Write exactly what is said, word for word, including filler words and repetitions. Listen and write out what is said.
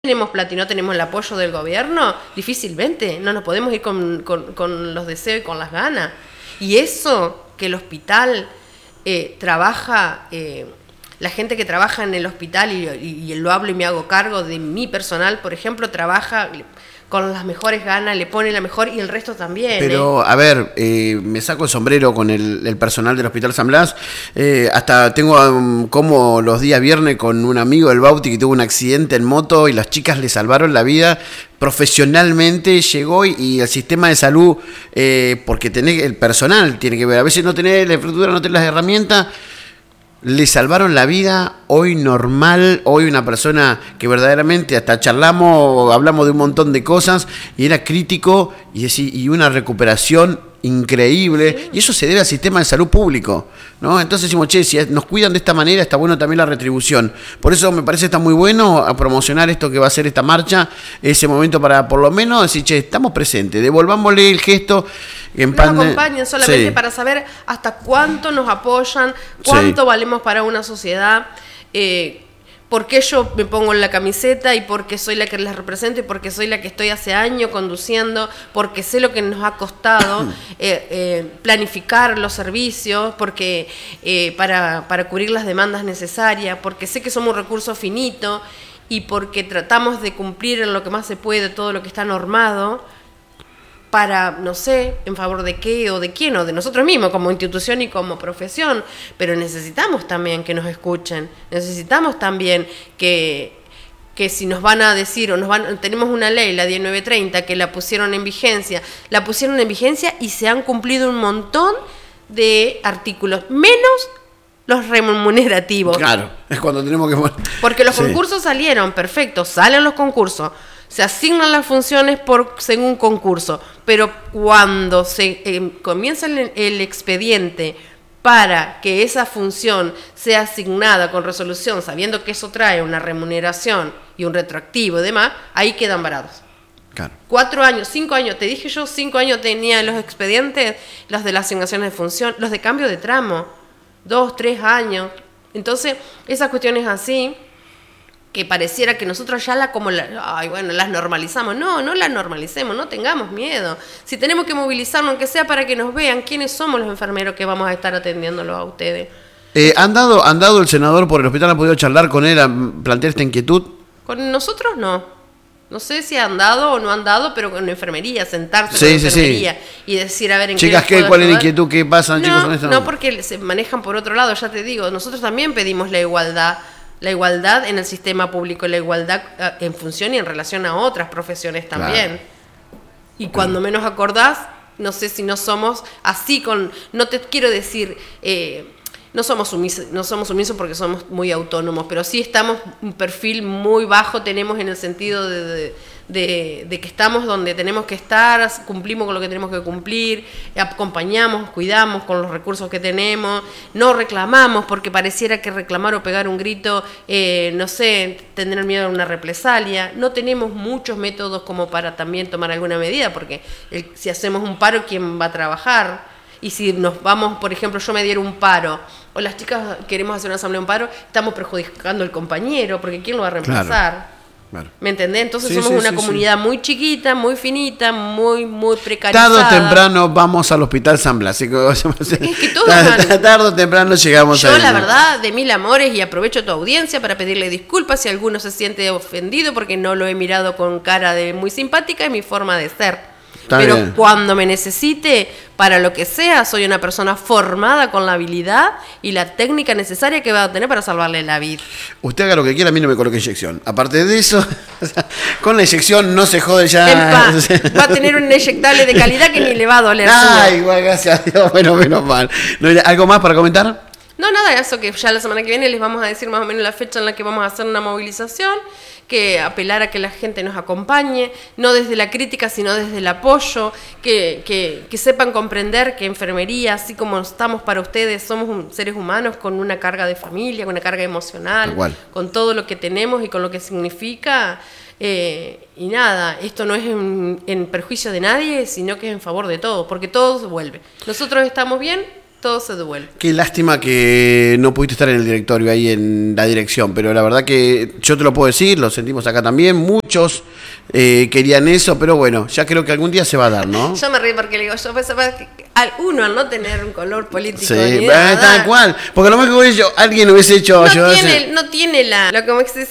tenemos plata y no tenemos el apoyo del gobierno, difícilmente, no nos podemos ir con, con, con los deseos y con las ganas. Y eso, que el hospital eh, trabaja, eh, la gente que trabaja en el hospital, y, y, y lo hablo y me hago cargo de mi personal, por ejemplo, trabaja con las mejores ganas, le pone la mejor, y el resto también. Pero, ¿eh? a ver, eh, me saco el sombrero con el, el personal del Hospital San Blas. Eh, hasta tengo um, como los días viernes con un amigo del Bauti que tuvo un accidente en moto y las chicas le salvaron la vida. Profesionalmente llegó y, y el sistema de salud, eh, porque tenés, el personal tiene que ver. A veces no tenés la infraestructura, no tenés las herramientas. Le salvaron la vida, hoy normal, hoy una persona que verdaderamente hasta charlamos, hablamos de un montón de cosas y era crítico y, y una recuperación increíble, sí. Y eso se debe al sistema de salud público, ¿no? Entonces decimos, che, si nos cuidan de esta manera, está bueno también la retribución. Por eso me parece que está muy bueno a promocionar esto que va a ser esta marcha, ese momento para por lo menos decir, che, estamos presentes, devolvámosle el gesto. En nos acompañen solamente sí. Para saber hasta cuánto nos apoyan, cuánto sí. Valemos para una sociedad, eh, por qué yo me pongo en la camiseta y por qué soy la que les represento y por qué soy la que estoy hace años conduciendo, porque sé lo que nos ha costado eh, eh, planificar los servicios, porque eh, para, para cubrir las demandas necesarias, porque sé que somos un recurso finito y porque tratamos de cumplir en lo que más se puede todo lo que está normado, para, no sé, en favor de qué o de quién, o de nosotros mismos como institución y como profesión, pero necesitamos también que nos escuchen, necesitamos también que, que si nos van a decir, o nos van, tenemos una ley, la diecinueve treinta, que la pusieron en vigencia, la pusieron en vigencia y se han cumplido un montón de artículos, menos los remunerativos. Claro, es cuando tenemos que... Porque los sí. concursos salieron, perfecto, salen los concursos, se asignan las funciones por según concurso, pero cuando se eh, comienza el, el expediente para que esa función sea asignada con resolución, sabiendo que eso trae una remuneración y un retroactivo y demás, ahí quedan varados. Claro. Cuatro años, cinco años, te dije yo, cinco años tenía los expedientes, los de las asignaciones de función, los de cambio de tramo, dos, tres años. Entonces, esas cuestiones así, que pareciera que nosotros ya la, como la, ay, bueno, las normalizamos. No, no las normalicemos, no tengamos miedo. Si tenemos que movilizarnos, aunque sea para que nos vean quiénes somos los enfermeros que vamos a estar atendiéndolos a ustedes. Eh, ¿han, dado, ¿Han dado el senador por el hospital? ¿Han podido charlar con él, a plantear esta inquietud? Con nosotros no. No sé si han dado o no han dado, pero con enfermería, sentarse sí, con sí, enfermería sí. y decir, a ver, ¿en chicas, qué ¿qué, ¿cuál es la inquietud? ¿Qué pasa, no, chicos? Con esto? No, porque se manejan por otro lado, ya te digo. Nosotros también pedimos la igualdad. La igualdad en el sistema público, la igualdad en función y en relación a otras profesiones también. Claro. Y cuando claro. menos acordás, no sé si no somos así con... No te quiero decir... Eh, no somos sumisos, no somos sumisos porque somos muy autónomos, pero sí estamos un perfil muy bajo, tenemos en el sentido de, de, de, de que estamos donde tenemos que estar, cumplimos con lo que tenemos que cumplir, acompañamos, cuidamos con los recursos que tenemos, no reclamamos porque pareciera que reclamar o pegar un grito, eh, no sé, tener miedo a una represalia. No tenemos muchos métodos como para también tomar alguna medida, porque el, si hacemos un paro, ¿quién va a trabajar? Y si nos vamos, por ejemplo, yo me diera un paro, o las chicas queremos hacer una asamblea de un paro, estamos perjudicando al compañero, porque ¿quién lo va a reemplazar? Claro, claro. ¿Me entendés? Entonces sí, somos sí, una sí, comunidad sí. muy chiquita, muy finita, muy, muy precarizada. Tarde o temprano vamos al Hospital San Blas. Es que todos van... Tarde o temprano llegamos yo, a Yo, la verdad, de mil amores, y aprovecho tu audiencia para pedirle disculpas si alguno se siente ofendido, porque no lo he mirado con cara de muy simpática, es mi forma de ser. Está Pero bien. Cuando me necesite, para lo que sea, soy una persona formada con la habilidad y la técnica necesaria que va a tener para salvarle la vida. Usted haga lo que quiera, a mí no me coloque inyección. Aparte de eso, con la inyección no se jode ya. Empa, va a tener un inyectable de calidad que ni le va a doler. Ay, igual, gracias a Dios. Bueno, menos mal. ¿Algo más para comentar? No, nada, eso que ya la semana que viene les vamos a decir más o menos la fecha en la que vamos a hacer una movilización, que apelar a que la gente nos acompañe, no desde la crítica, sino desde el apoyo, que, que, que sepan comprender que enfermería, así como estamos para ustedes, somos un, seres humanos con una carga de familia, con una carga emocional, Igual. con todo lo que tenemos y con lo que significa. Eh, y nada, esto no es en, en perjuicio de nadie, sino que es en favor de todos, porque todo se vuelve. Nosotros estamos bien, todo se devuelve. Qué lástima que no pudiste estar en el directorio, ahí en la dirección, pero la verdad que yo te lo puedo decir, lo sentimos acá también, muchos eh, querían eso, pero bueno, ya creo que algún día se va a dar, ¿no? Yo me reí porque le digo, yo pensaba que al uno al no tener un color político Sí, ni eh, nada, tal cual, porque a lo mejor que hubiese hecho, alguien hubiese hecho... no ayudarse. tiene, no tiene la, lo que